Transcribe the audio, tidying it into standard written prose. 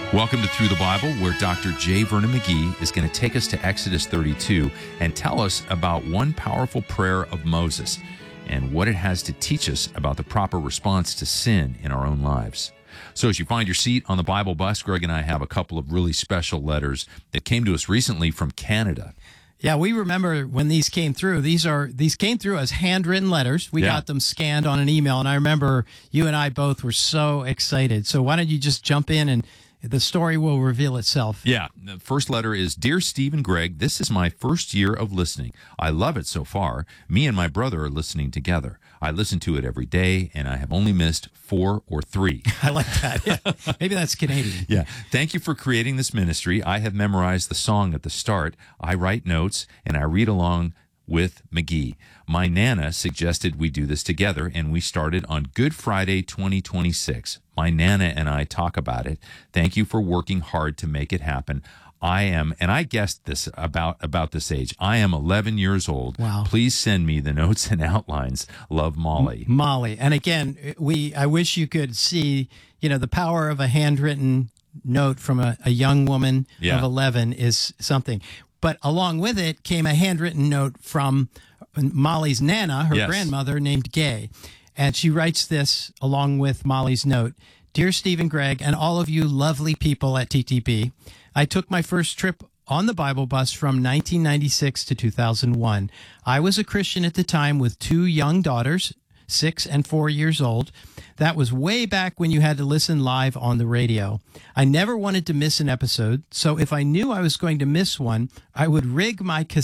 Welcome to Through the Bible, where Dr. J. Vernon McGee is going to take us to Exodus 32 and tell us about one powerful prayer of Moses and what it has to teach us about the proper response to sin in our own lives. So as you find your seat on the Bible bus, Greg and I have a couple of really special letters that came to us recently from Canada. Yeah, we remember when these came through. These came through as handwritten letters. We got them scanned on an email, and I remember you and I both were so excited. So why don't you just jump in and the story will reveal itself. Yeah. The first letter is, Dear Steve and Greg, this is my first year of listening. I love it so far. Me and my brother are listening together. I listen to it every day, and I have only missed 4 or 3. I like that. Yeah. Maybe that's Canadian. Yeah. Thank you for creating this ministry. I have memorized the song at the start. I write notes, and I read along with McGee. My Nana suggested we do this together, and we started on Good Friday 2026. My Nana and I talk about it. Thank you for working hard to make it happen. I am, and I guessed this about this age, I am 11 years old. Wow. Please send me the notes and outlines. Love, Molly. Molly. And again, I wish you could see, the power of a handwritten note from a young woman of 11 is something. But along with it came a handwritten note from Molly's Nana, her grandmother, named Gay. And she writes this along with Molly's note. Dear Steve and Greg, and all of you lovely people at TTB, I took my first trip on the Bible bus from 1996 to 2001. I was a Christian at the time with 2 young daughters, 6 and 4 years old. That was way back when you had to listen live on the radio. I never wanted to miss an episode, so if I knew I was going to miss one, I would rig my